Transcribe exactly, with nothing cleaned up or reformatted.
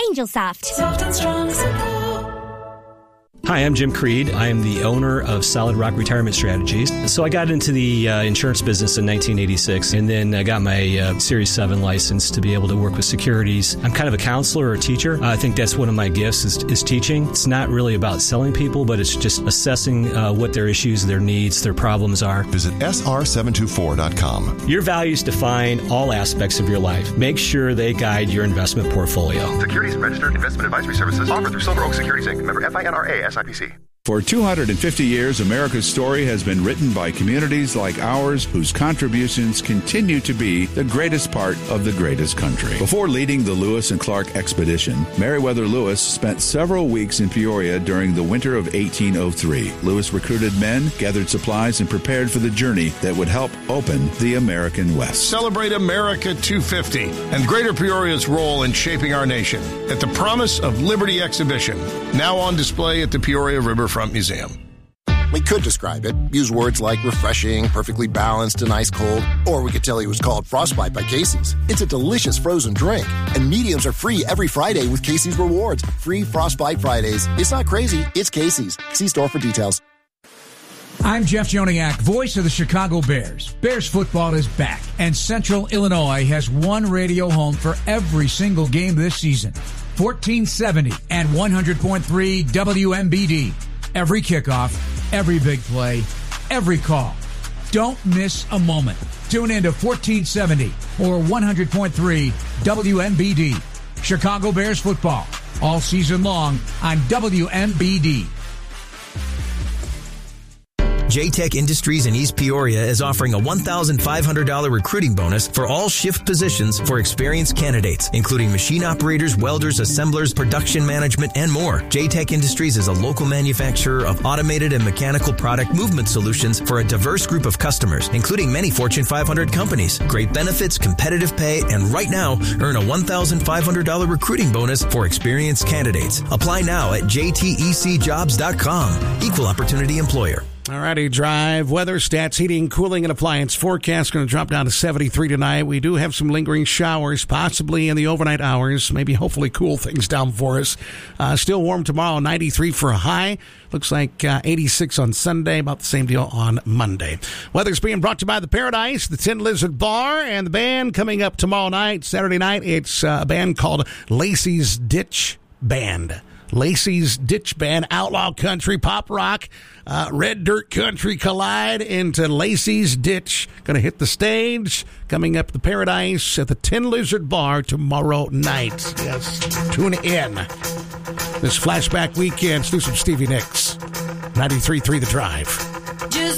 AngelSoft. Soft and strong support. Hi, I'm Jim Creed. I am the owner of Solid Rock Retirement Strategies. So I got into the uh, insurance business in nineteen eighty-six, and then I got my uh, Series seven license to be able to work with securities. I'm kind of a counselor or a teacher. I think that's one of my gifts is, is teaching. It's not really about selling people, but it's just assessing uh, what their issues, their needs, their problems are. Visit S R seven two four dot com. Your values define all aspects of your life. Make sure they guide your investment portfolio. Securities registered investment advisory services offered through Silver Oak Securities Incorporated. Member F I N R A S I P C. For two hundred fifty years, America's story has been written by communities like ours whose contributions continue to be the greatest part of the greatest country. Before leading the Lewis and Clark expedition, Meriwether Lewis spent several weeks in Peoria during the winter of eighteen oh three. Lewis recruited men, gathered supplies, and prepared for the journey that would help open the American West. Celebrate America two fifty and Greater Peoria's role in shaping our nation at the Promise of Liberty exhibition, now on display at the Peoria Riverfront Museum. We could describe it, use words like refreshing, perfectly balanced, and ice cold, or we could tell you it was called Frostbite by Casey's. It's a delicious frozen drink, and mediums are free every Friday with Casey's Rewards. Free Frostbite Fridays. It's not crazy, it's Casey's. See store for details. I'm Jeff Joniak, voice of the Chicago Bears. Bears football is back, and Central Illinois has one radio home for every single game this season. fourteen seventy and one hundred point three W M B D. Every kickoff, every big play, every call. Don't miss a moment. Tune in to fourteen seventy or one hundred point three W M B D. Chicago Bears football all season long on W M B D. J-Tech Industries in East Peoria is offering a one thousand five hundred dollars recruiting bonus for all shift positions for experienced candidates, including machine operators, welders, assemblers, production management, and more. J-Tech Industries is a local manufacturer of automated and mechanical product movement solutions for a diverse group of customers, including many Fortune five hundred companies. Great benefits, competitive pay, and right now, earn a one thousand five hundred dollars recruiting bonus for experienced candidates. Apply now at j t e c jobs dot com. Equal opportunity employer. All righty, drive, weather, stats, heating, cooling, and appliance forecast going to drop down to seventy-three tonight. We do have some lingering showers, possibly in the overnight hours, maybe hopefully cool things down for us. Uh, still warm tomorrow, ninety-three for a high. Looks like uh, eighty-six on Sunday, about the same deal on Monday. Weather's being brought to you by the Paradise, the Tin Lizard Bar, and the band coming up tomorrow night, Saturday night. It's uh, a band called Lacey's Ditch Band. Lacey's Ditch Band, outlaw country, pop rock, uh, red dirt country collide into Lacey's Ditch. Going to hit the stage, coming up the Paradise at the Tin Lizard Bar tomorrow night. Yes, tune in. This flashback weekend, let's do some Stevie Nicks. ninety-three point three The Drive.